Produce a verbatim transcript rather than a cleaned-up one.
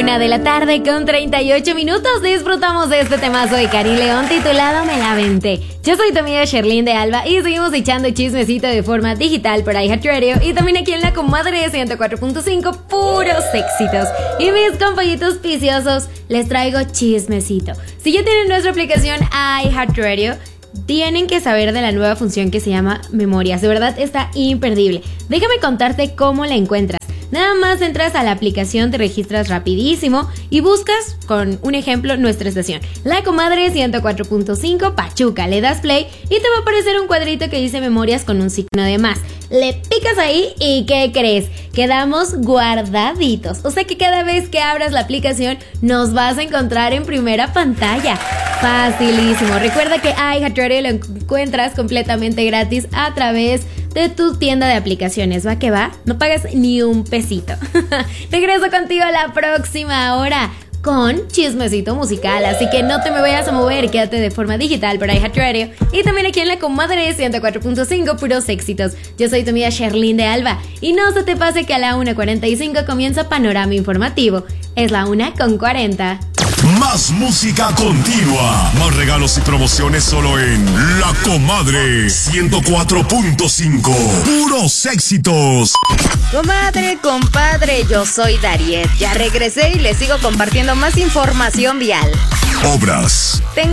Una de la tarde con treinta y ocho minutos. Disfrutamos de este temazo de Karin León titulado Me la aventé. Yo soy tu amiga Sherlyn de Alba y seguimos echando chismecito de forma digital por iHeartRadio y también aquí en la comadre ciento cuatro punto cinco, puros éxitos. Y mis compañitos viciosos, les traigo chismecito. Si ya tienen nuestra aplicación iHeartRadio, tienen que saber de la nueva función que se llama Memorias. De verdad está imperdible. Déjame contarte cómo la encuentras. Nada más entras a la aplicación, te registras rapidísimo y buscas, con un ejemplo, nuestra estación, La Comadre ciento cuatro punto cinco Pachuca. Le das play y te va a aparecer un cuadrito que dice Memorias con un signo de más. Le picas ahí y ¿qué crees? Quedamos guardaditos. O sea que cada vez que abras la aplicación nos vas a encontrar en primera pantalla. Facilísimo. Recuerda que iHeartRadio lo encuentras completamente gratis a través de tu tienda de aplicaciones. ¿Va que va? No pagas ni un pesito. Regreso contigo la próxima hora con chismecito musical, así que no te me vayas a mover, quédate de forma digital por iHeartRadio y también aquí en la comadre ciento cuatro punto cinco, puros éxitos. Yo soy tu amiga Sherlyn de Alba y no se te pase que a la una cuarenta y cinco comienza Panorama Informativo. Es la una con cuarenta. Más música continua, más regalos y promociones solo en La Comadre ciento cuatro punto cinco. Puros éxitos. Comadre, compadre, yo soy Dariet. Ya regresé y les sigo compartiendo más información vial. Obras. Tengo